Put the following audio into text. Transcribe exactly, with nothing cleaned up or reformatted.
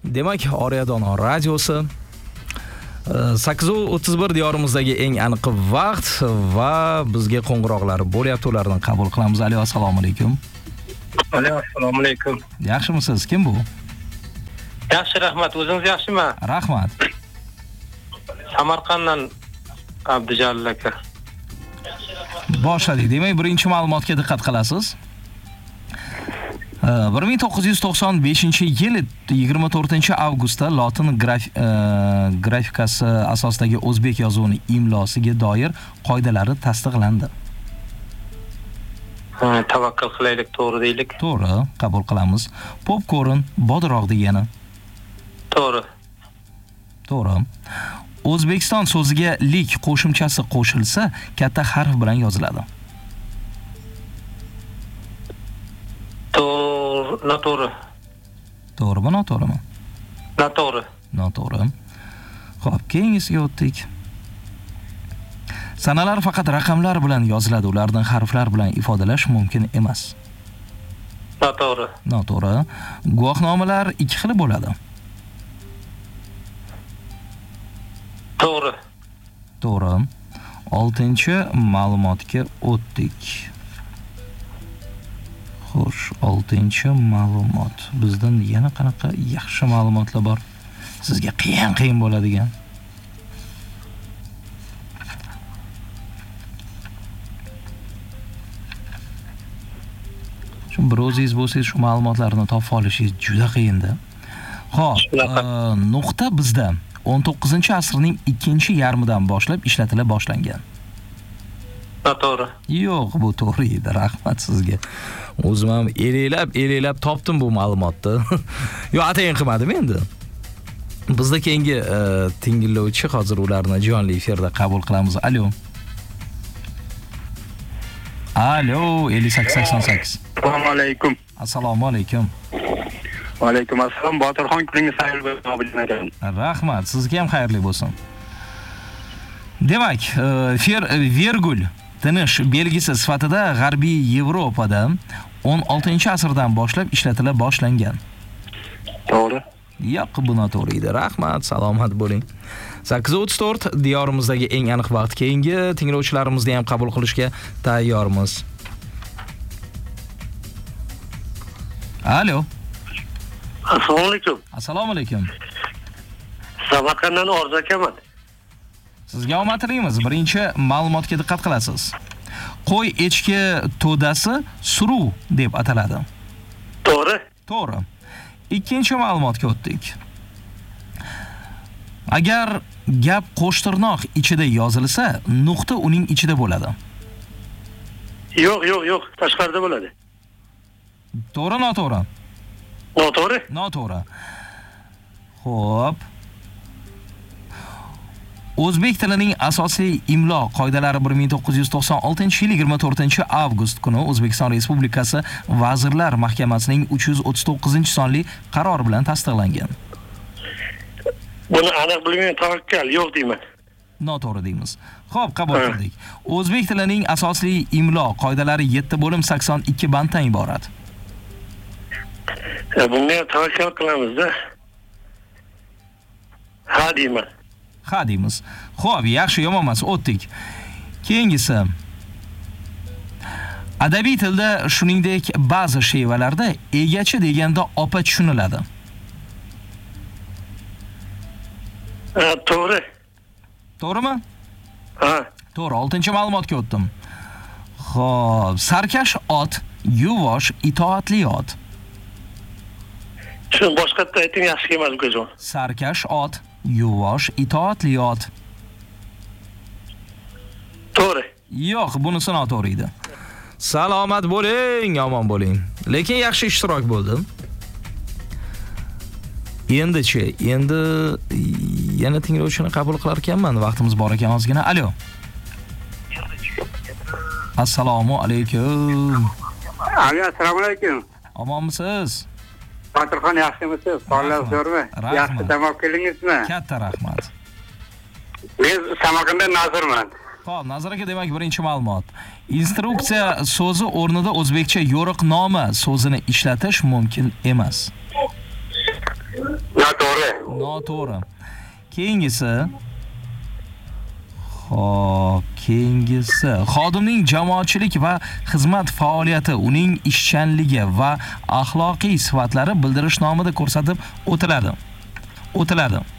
Demak, Oriyadono radiosi sakkiz o'ttiz bir diyorimizdagi eng aniq vaqt va bizga qo'ng'iroqlar bo'lyapti, ularni qabul qilamiz. Alo, assalomu alaykum. Alo, assalomu alaykum. Yaxshimisiz? Kim bu? Yaxshi, rahmat. O'zingiz yaxshimi? Rahmat. Samarqanddan Abdujalil aka. Boshladik. Demak, birinchi ma'lumotga diqqat qilasiz. bir ming to'qqiz yuz to'qson beshinchi yil yigirma to'rtinchi avgustda lotin graf- grafikasi asosidagi o'zbek yozuvining imlosiga doir qoidalari tasdiqlandi. Ha, tavakkal qilaylik, to'g'ri deylik. To'g'ri, qabul qilamiz. Popcorn bodroq degani. To'g'ri. To'g'ri. O'zbekiston so'ziga lik qo'shimchasi qo'shilsa, katta harf bilan yoziladi. To'g'ri, noto'g'ri. To'g'rimi, noto'g'rimi? Noto'g'ri. Noto'g'ri. Xo'p, keyingisiga o'tdik. Sanalar faqat raqamlar bilan yoziladi, ularni harflar bilan ifodalash mumkin emas. Noto'g'ri. Noto'g'ri. Guvohnomalar ikki xil bo'ladi. To'g'ri. To'g'ri. oltinchi ma'lumotga o'tdik. Xo'sh, oltinchi ma'lumot. Bizdan yana qanaqa yaxshi ma'lumotlar bor? Sizga qiyin-qiyin bo'ladigan. Shu bir o'zingiz bo'lsangiz shu ma'lumotlarni topib olishingiz juda qiyin-da. Xo'p, nuqta bizda o'n to'qqizinchi asrning ikkinchi yarmidan boshlab ishlatila boshlangan. Noto'g'ri. Yo'q, bu to'g'ri edi. Rahmat sizga. O'zim ham elelab, elelab topdim bu ma'lumotni. Yo'q, atayin qilmadim endi. Bizda keyingi tingillovchi hozir ularni jonli efirda qabul qilamiz. Alo. Alo, ellik sakkiz sakson sakkiz. Assalomu alaykum. Assalomu alaykum. Va alaykum assalom. Botirxon, kuningiz xayr bo'lsin. Rahmat, sizga ham xayrli bo'lsin. Demak, virgul tinish belgisi sifatida G'arbiy Yevropada o'n oltinchi asrdan boshlab ishlatila boshlangan. To'g'ri. Yo'q, bu noto'g'ri edi. Rahmat, salomat bo'ling. sakkiz o'ttiz to'rt diyorimizdagi eng aniq vaqt. Keyingi tinglovchilarimizni ham qabul qilishga tayyormiz. Alo. Assalomu alaykum. Assalomu alaykum. Samarqanddan Orzu akaman. Sizga omad tilaymiz. Birinchi ma'lumotga diqqat qilasiz. Qo'y echki to'dasi suruv deb ataladi. To'g'ri. To'g'ri. Ikkinchi ma'lumotga o'tdik. Agar gap qo'shtirnoq ichida yozilsa, nuqta uning ichida bo'ladi. Yo'q, yo'q, yo'q, tashqarida bo'ladi. To'g'ri, noto'g'ri? Noto'g'ri. Noto'g'ri. Xo'p. O'zbek tilining asosiy imlo qoidalari bir ming to'qqiz yuz to'qson oltinchi yil yigirma to'rtinchi avgust kuni O'zbekiston Respublikasi Vazirlar Mahkamasining uch yuz o'ttiz to'qqizinchi sonli qarori bilan tasdiqlangan. Buni aniq bilmayman, tavakkal yo'q deyman. Noto'g'ri deymiz. Xo'p, qabul qildik. O'zbek tilining asosiy imlo qoidalari yetti bo'lim sakson ikki banddan iborat. Bunga tavakkal qilamiz-da. Ha deyman. Ha deymiz. Xo'p, yaxshi, yomon emas, o'tdik. Keyingisi. Adabiy tilda shuningdek ba'zi shevalarda egachi deganda opa tushuniladi. To'g'ri. To'g'rimi? Ha. To'g'ri, oltinchi ma'lumotga o'tdim. Xo'p, sarkash ot, yuvosh, itoatli ot. Shuni boshqatda ayting, yaxshi emas ukajon. Sarkash ot, yuvosh, itoatli ot. To'g'ri. Yo'q, bunisi noto'g'ri edi. Salomat bo'ling, omon bo'ling. Lekin yaxshi ishtirok bo'ldi. Endi-chi, endi yana tinglovchini qabul qilar ekanman. Vaqtimiz bor ekan ozgina. Alo. Assalomu alaykum. Alo, assalomu alaykum. Omonmisiz? Botirxon, yaxshimisiz? Sog'lik zo'rmi? Yaxshi tamom keldingizmi? Katta rahmat. Men Samarqanddan Nazirman. Xo'p, Nazir aka, demak birinchi ma'lumot. Instruksiya so'zi o'rnida o'zbekcha yo'riqnoma so'zini ishlatish mumkin emas. Noto'g'ri. Noto'g'ri. Keyingisi. Xo'p, keyingisi. Xodimning jamoatchilik va xizmat faoliyati uning ishchanligi va axloqiy sifatlari bildirish nomida ko'rsatib o'tiladi. O'tiladi.